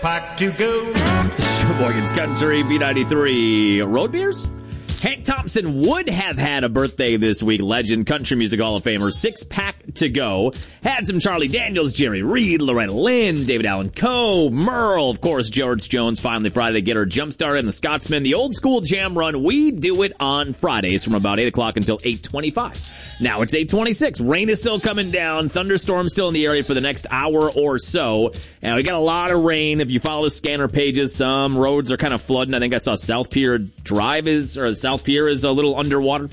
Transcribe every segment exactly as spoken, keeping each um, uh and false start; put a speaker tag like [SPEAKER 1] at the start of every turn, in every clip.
[SPEAKER 1] Pack to go.
[SPEAKER 2] Sheboygan's Country, B ninety-three. Road beers? Hank Thompson would have had a birthday this week. Legend, Country Music Hall of Famer. Six pack to go. Had some Charlie Daniels, Jerry Reed, Loretta Lynn, David Allan Coe, Merle, of course, George Jones. Finally Friday to get her jump started in the Scotsman. The old school jam run. We do it on Fridays from about eight o'clock until eight twenty-five. Now it's eight twenty-six. Rain is still coming down. Thunderstorms still in the area for the next hour or so. And we got a lot of rain. If you follow the scanner pages, some roads are kind of flooding. I think I saw South Pier Drive is, or South Pier is a little underwater.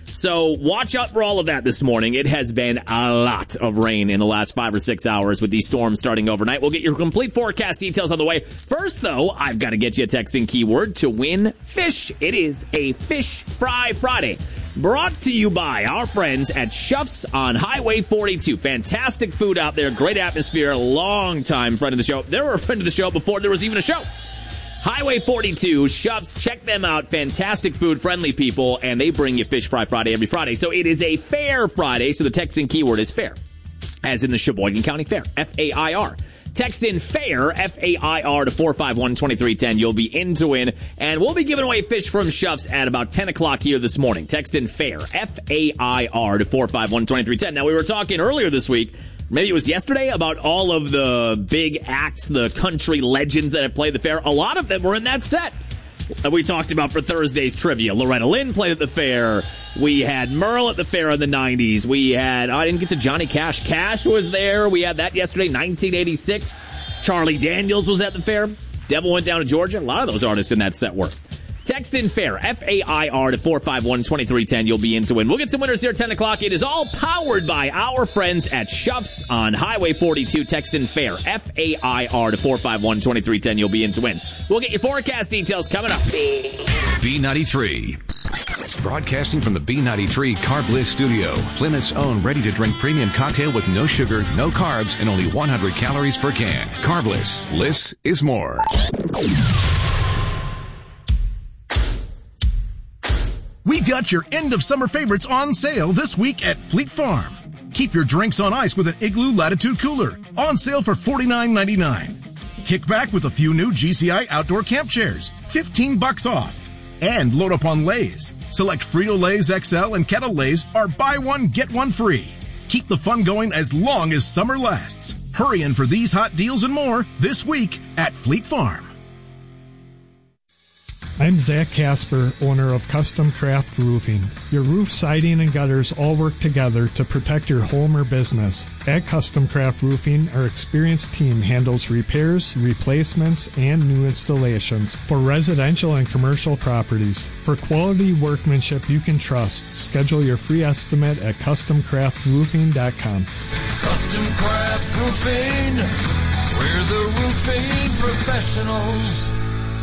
[SPEAKER 2] So watch out for all of that this morning. It has been a lot of rain in the last five or six hours with these storms starting overnight. We'll get your complete forecast details on the way. First, though, I've got to get you a texting keyword to win fish. It is a Fish Fry Friday. Brought to you by our friends at Shuffs on Highway forty-two. Fantastic food out there, great atmosphere, long-time friend of the show. They were a friend of the show before there was even a show. Highway forty-two, Shuffs, check them out. Fantastic food, friendly people, and they bring you Fish Fry Friday every Friday. So it is a fair Friday, so the texting keyword is fair, as in the Sheboygan County Fair, F A I R. Text in FAIR, F A I R, to four five one, two three one zero. You'll be in to win, and we'll be giving away fish from Shuffs at about ten o'clock here this morning. Text in FAIR, F A I R, to four five one, two three one zero. Now, we were talking earlier this week, maybe it was yesterday, about all of the big acts, the country legends that have played the fair. A lot of them were in that set that we talked about for Thursday's trivia. Loretta Lynn played at the fair. We had Merle at the fair in the nineties. We had, oh, I didn't get to Johnny Cash. Cash was there. We had that yesterday, nineteen eighty-six. Charlie Daniels was at the fair. Devil Went Down to Georgia. A lot of those artists in that set were. Text in FAIR, F A I R, to four five one, two three one zero. You'll be in to win. We'll get some winners here at ten o'clock. It is all powered by our friends at Shuffs on Highway forty-two. Text in FAIR, F A I R, to four five one, two three one zero. You'll be in to win. We'll get your forecast details coming up.
[SPEAKER 3] B ninety-three. Broadcasting from the B ninety-three Carb Bliss studio. Plymouth's own ready-to-drink premium cocktail with no sugar, no carbs, and only one hundred calories per can. Carb Bliss. Bliss is more.
[SPEAKER 4] We got your end of summer favorites on sale this week at Fleet Farm. Keep your drinks on ice with an Igloo Latitude Cooler, on sale for forty-nine ninety-nine. Kick back with a few new G C I outdoor camp chairs, fifteen bucks off. And load up on Lay's. Select Frito-Lay's X L and Kettle Lay's are buy one, get one free. Keep the fun going as long as summer lasts. Hurry in for these hot deals and more this week at Fleet Farm.
[SPEAKER 5] I'm Zach Casper, owner of Custom Craft Roofing. Your roof, siding, and gutters all work together to protect your home or business. At Custom Craft Roofing, our experienced team handles repairs, replacements, and new installations for residential and commercial properties. For quality workmanship you can trust, schedule your free estimate at custom craft roofing dot com.
[SPEAKER 6] Custom Craft Roofing, we're the roofing professionals.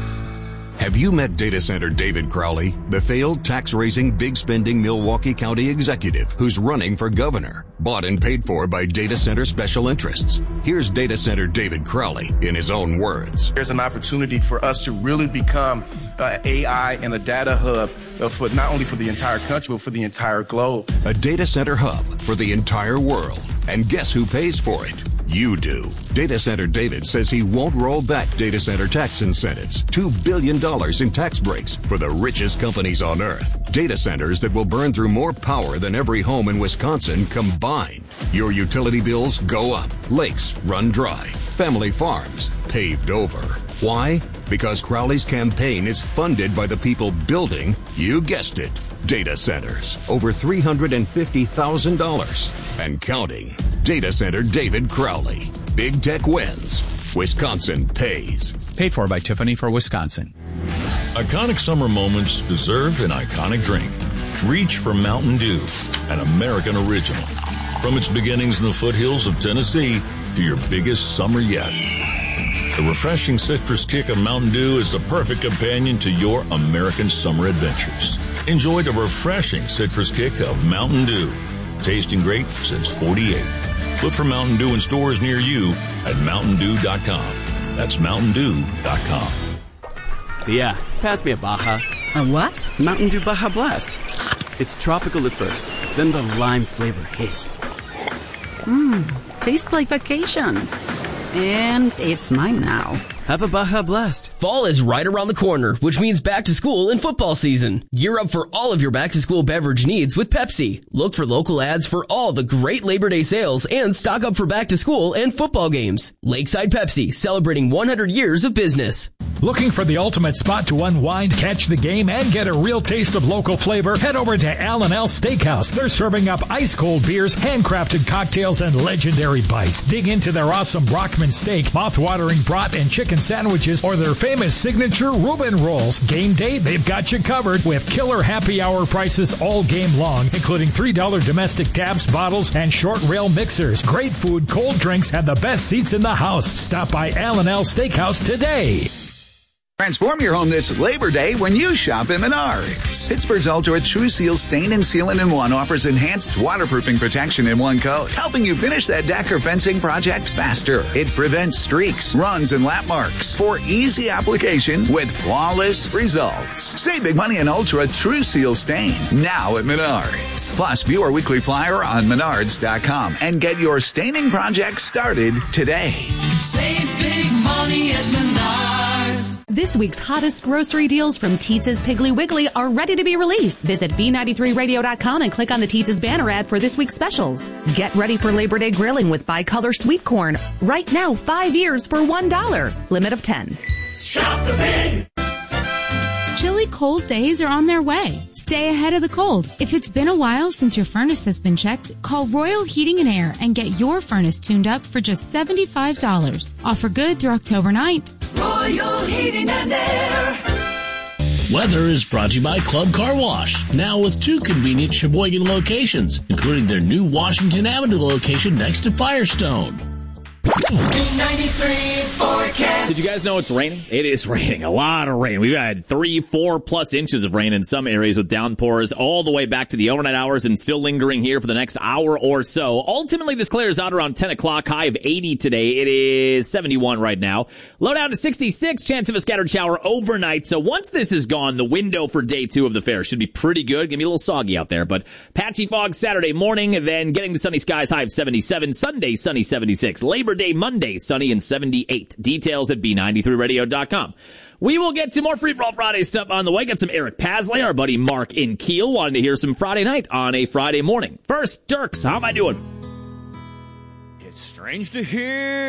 [SPEAKER 3] Have you met data center David Crowley, the failed tax-raising, big-spending Milwaukee County executive who's running for governor, bought and paid for by data center special interests? Here's data center David Crowley in his own words.
[SPEAKER 7] There's an opportunity for us to really become uh, A I and a data hub uh, for not only for the entire country, but for the entire globe.
[SPEAKER 3] A data center hub for the entire world. And guess who pays for it? You do. Data Center David says he won't roll back data center tax incentives. two billion dollars in tax breaks for the richest companies on earth. Data centers that will burn through more power than every home in Wisconsin combined. Your utility bills go up. Lakes run dry. Family farms paved over. Why? Because Crowley's campaign is funded by the people building, you guessed it, data centers. Over three hundred fifty thousand dollars. And counting. Data Center David Crowley. Big tech wins. Wisconsin pays.
[SPEAKER 8] Paid for by Tiffany for Wisconsin.
[SPEAKER 9] Iconic summer moments deserve an iconic drink. Reach for Mountain Dew, an American original. From its beginnings in the foothills of Tennessee to your biggest summer yet. The refreshing citrus kick of Mountain Dew is the perfect companion to your American summer adventures. Enjoy the refreshing citrus kick of Mountain Dew. Tasting great since forty-eight. Look for Mountain Dew in stores near you at mountain dew dot com. That's mountain dew dot com.
[SPEAKER 10] Yeah, pass me a Baja.
[SPEAKER 11] A what?
[SPEAKER 10] Mountain Dew Baja Blast. It's tropical at first, then the lime flavor hits.
[SPEAKER 11] Mmm, tastes like vacation.
[SPEAKER 1] And it's mine now.
[SPEAKER 10] Have a Baja Blast.
[SPEAKER 11] Fall is right around the corner, which means back to school and football season. Gear up for all of your back to school beverage needs with Pepsi. Look for local ads for all the great Labor Day sales and stock up for back to school and football games. Lakeside Pepsi, celebrating one hundred years of business.
[SPEAKER 12] Looking for the ultimate spot to unwind, catch the game, and get a real taste of local flavor? Head over to Al and L Steakhouse. They're serving up ice-cold beers, handcrafted cocktails, and legendary bites. Dig into their awesome Brockman steak, mouth-watering brat and chicken sandwiches, or their famous signature Reuben rolls. Game day, they've got you covered with killer happy hour prices all game long, including three dollar domestic taps, bottles, and short rail mixers. Great food, cold drinks, and the best seats in the house. Stop by Al and L Steakhouse today.
[SPEAKER 13] Transform your home this Labor Day when you shop at Menards. Pittsburgh's Ultra True Seal Stain and Sealant in One offers enhanced waterproofing protection in one coat, helping you finish that deck or fencing project faster. It prevents streaks, runs, and lap marks for easy application with flawless results. Save big money on Ultra True Seal Stain now at Menards. Plus, view our weekly flyer on menards dot com and get your staining project started today.
[SPEAKER 6] Save big money at Menards.
[SPEAKER 14] This week's hottest grocery deals from Teetz's Piggly Wiggly are ready to be released. Visit B ninety-three radio dot com and click on the Teetz's banner ad for this week's specials. Get ready for Labor Day grilling with Bicolor Sweet Corn. Right now, five years for one dollar. Limit of ten.
[SPEAKER 6] Shop the Pig!
[SPEAKER 15] Chilly cold days are on their way. Stay ahead of the cold. If it's been a while since your furnace has been checked, call Royal Heating and Air and get your furnace tuned up for just seventy-five dollars. Offer good through October ninth.
[SPEAKER 6] Royal Heating and Air.
[SPEAKER 16] Weather is brought to you by Club Car Wash, now with two convenient Sheboygan locations, including their new Washington Avenue location next to Firestone.
[SPEAKER 6] B ninety-three forecast.
[SPEAKER 2] Did you guys know it's raining? It is raining. A lot of rain. We've had three, four plus inches of rain in some areas with downpours all the way back to the overnight hours and still lingering here for the next hour or so. Ultimately, this clears out around ten o'clock. High of eighty today. It is seventy-one right now. Low down to sixty-six. Chance of a scattered shower overnight. So once this is gone, the window for day two of the fair should be pretty good. Gonna be a little soggy out there, but patchy fog Saturday morning, then getting to sunny skies. High of seventy-seven. Sunday, sunny seventy-six. Labor Day Monday, sunny and seventy-eight. Details at B ninety-three radio dot com. We will get to more Free For All Friday stuff on the way. Got some Eric Pasley, our buddy Mark in Kiel, wanting to hear some Friday night on a Friday morning. First, Dirks, how am I doing?
[SPEAKER 17] It's strange to hear